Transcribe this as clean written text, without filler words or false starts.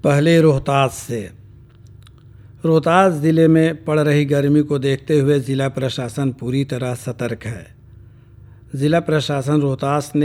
पहले रोहतास से। रोहतास ज़िले में पड़ रही गर्मी को देखते हुए ज़िला प्रशासन पूरी तरह सतर्क है। ज़िला प्रशासन रोहतास ने